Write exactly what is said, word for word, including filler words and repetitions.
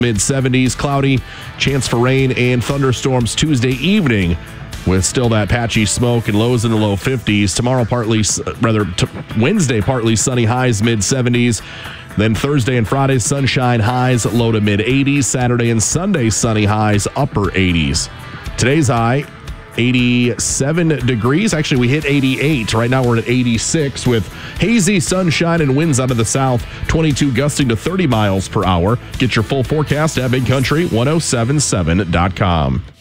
mid seventies, cloudy, chance for rain and thunderstorms Tuesday evening with still that patchy smoke and lows in the low fifties. Tomorrow, partly, rather, t- Wednesday, partly sunny, highs mid seventies. Then Thursday and Friday, sunshine, highs low to mid eighties. Saturday and Sunday, sunny, highs upper eighties. Today's high, eighty-seven degrees. Actually, we hit eighty-eight. Right now, we're at eighty-six with hazy sunshine and winds out of the south, twenty-two gusting to thirty miles per hour. Get your full forecast at big country ten seventy-seven dot com.